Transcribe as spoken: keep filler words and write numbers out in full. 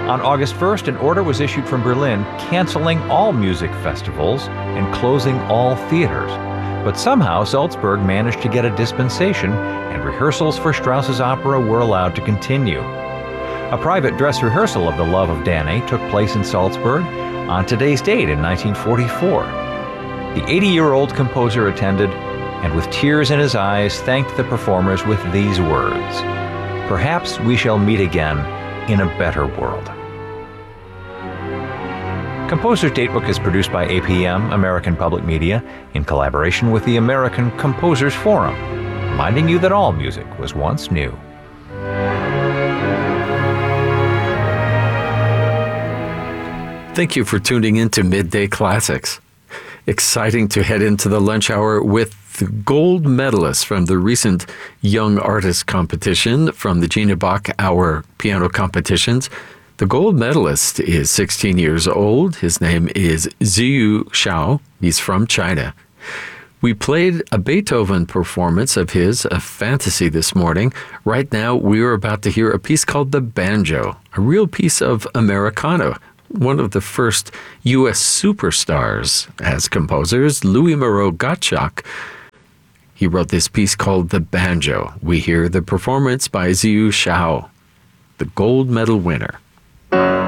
On August first, an order was issued from Berlin canceling all music festivals and closing all theaters. But somehow Salzburg managed to get a dispensation, and rehearsals for Strauss's opera were allowed to continue. A private dress rehearsal of The Love of Danae took place in Salzburg on today's date in nineteen forty-four. The eighty-year-old composer attended, and with tears in his eyes thanked the performers with these words: "Perhaps we shall meet again in a better world." Composer's Datebook is produced by A P M, American Public Media, in collaboration with the American Composers Forum, reminding you that all music was once new. Thank you for tuning in to Midday Classics. Exciting to head into the lunch hour with the gold medalist from the recent Young Artist Competition from the Gina Bach Hour piano competitions. The gold medalist is sixteen years old. His name is Ziyu Xiao. He's from China. We played a Beethoven performance of his, a fantasy, this morning. Right now, we are about to hear a piece called The Banjo, a real piece of Americana. One of the first U S superstars as composers, Louis Moreau Gottschalk. He wrote this piece called The Banjo. We hear the performance by Ziyu Xiao, the gold medal winner.